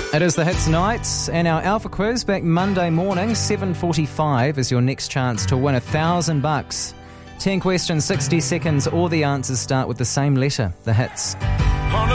It is the Hits Night, and our Alpha Quiz back Monday morning, 7:45 is your next chance to win $1,000. 10 questions, 60 seconds, all the answers start with the same letter, the Hits.